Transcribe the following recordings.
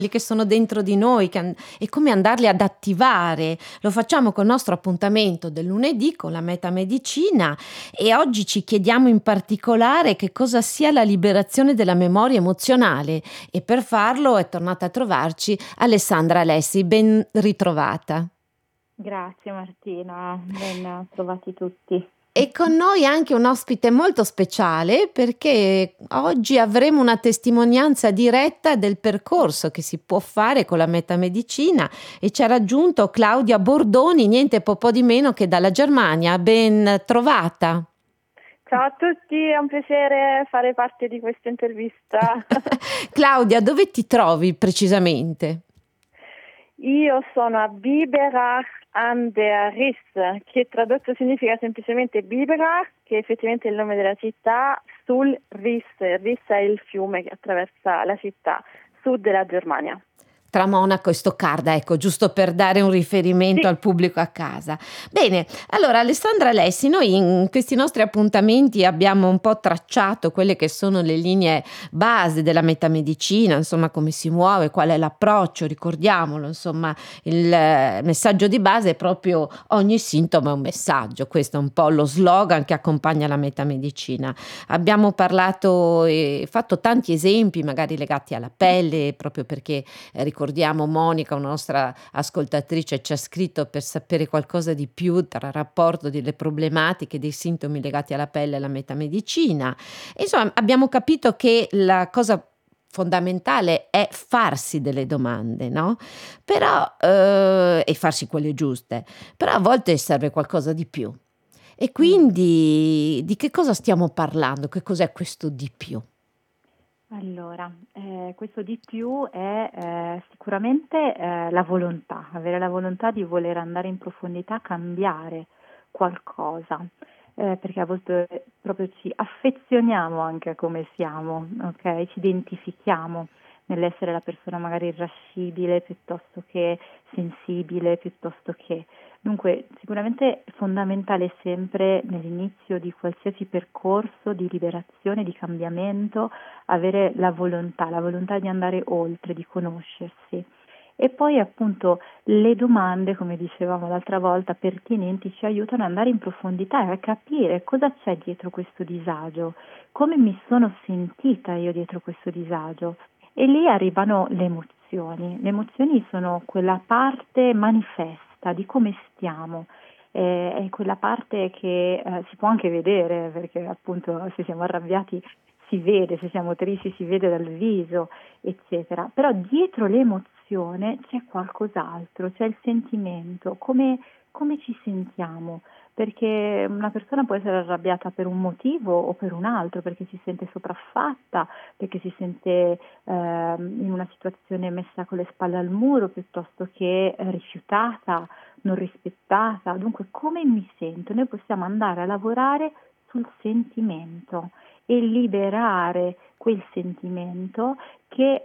che sono dentro di noi e come andarli ad attivare. Lo facciamo col nostro appuntamento del lunedì con la metamedicina e oggi ci chiediamo in particolare che cosa sia la liberazione della memoria emozionale e per farlo è tornata a trovarci Alessandra Alessi, ben ritrovata. Grazie Martina, ben trovati tutti. E con noi anche un ospite molto speciale perché oggi avremo una testimonianza diretta del percorso che si può fare con la metamedicina e ci ha raggiunto Claudia Bordoni, niente po' di meno che dalla Germania. Ben trovata. Ciao a tutti, è un piacere fare parte di questa intervista. Claudia, dove ti trovi precisamente? Io sono a Biberach an der Riss, che tradotto significa semplicemente Biberach, che effettivamente è il nome della città, sul Riss. Riss è il fiume che attraversa la città, sud della Germania. Tra Monaco e Stoccarda, ecco, giusto per dare un riferimento Sì. al pubblico a casa. Bene, allora Alessandra Alessi, noi in questi nostri appuntamenti abbiamo un po' tracciato quelle che sono le linee base della metamedicina, insomma come si muove, qual è l'approccio, ricordiamolo, insomma il messaggio di base è proprio ogni sintomo è un messaggio, questo è un po' lo slogan che accompagna la metamedicina. Abbiamo parlato e fatto tanti esempi magari legati alla pelle, proprio perché ricordiamo Monica, una nostra ascoltatrice, ci ha scritto per sapere qualcosa di più tra il rapporto delle problematiche, dei sintomi legati alla pelle e alla metamedicina. Insomma, abbiamo capito che la cosa fondamentale è farsi delle domande, no? Però, e farsi quelle giuste, però a volte serve qualcosa di più. E Mm. quindi di che cosa stiamo parlando? Che cos'è questo di più? Allora, questo di più è sicuramente la volontà, avere la volontà di voler andare in profondità, cambiare qualcosa, perché a volte proprio ci affezioniamo anche a come siamo, ok? Ci identifichiamo nell'essere la persona magari irascibile piuttosto che sensibile, piuttosto che. Dunque, sicuramente è fondamentale sempre nell'inizio di qualsiasi percorso di liberazione, di cambiamento, avere la volontà di andare oltre, di conoscersi. E poi appunto le domande, come dicevamo l'altra volta, pertinenti ci aiutano ad andare in profondità e a capire cosa c'è dietro questo disagio, come mi sono sentita io dietro questo disagio. E lì arrivano le emozioni. Le emozioni sono quella parte manifesta di come stiamo. È quella parte che si può anche vedere, perché appunto se siamo arrabbiati si vede, se siamo tristi si vede dal viso, eccetera. Però dietro l'emozione c'è qualcos'altro, c'è il sentimento, come ci sentiamo, perché una persona può essere arrabbiata per un motivo o per un altro, perché si sente sopraffatta, perché si sente in una situazione messa con le spalle al muro piuttosto che rifiutata, non rispettata. Dunque, come mi sento? Noi possiamo andare a lavorare sul sentimento e liberare quel sentimento che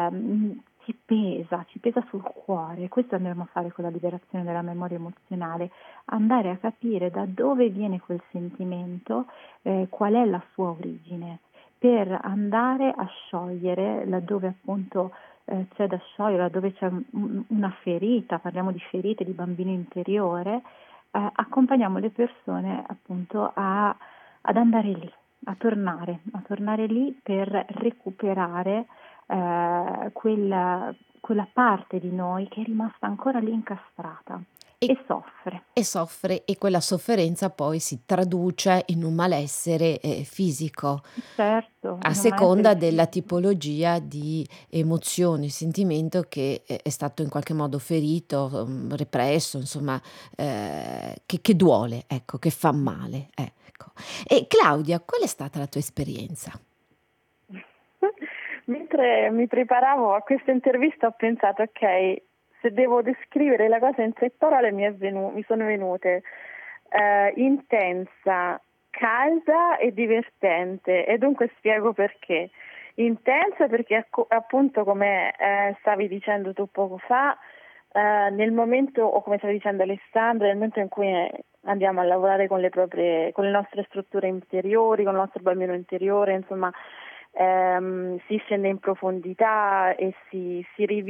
ci pesa sul cuore. Questo andremo a fare con la liberazione della memoria emozionale, andare a capire da dove viene quel sentimento, qual è la sua origine, per andare a sciogliere laddove appunto c'è da sciogliere, laddove c'è una ferita, parliamo di ferite, di bambino interiore, accompagniamo le persone appunto ad andare lì, a tornare lì per recuperare quella parte di noi che è rimasta ancora lì incastrata E e soffre. e soffre e quella sofferenza poi si traduce in un malessere, fisico, Certo, a in un malessere seconda della fisico. tipologia di emozione, sentimento che è stato in qualche modo ferito, represso, insomma, che duole, ecco, che fa male, ecco. E Claudia, qual è stata la tua esperienza? Mentre mi preparavo a questa intervista ho pensato, ok, se devo descrivere la cosa in 3 parole mi sono venute intensa, calda e divertente, e dunque spiego perché. Intensa perché appunto come stavi dicendo tu poco fa, nel momento, o come stavi dicendo Alessandra, nel momento in cui andiamo a lavorare con le nostre strutture interiori, con il nostro bambino interiore, insomma, si scende in profondità e si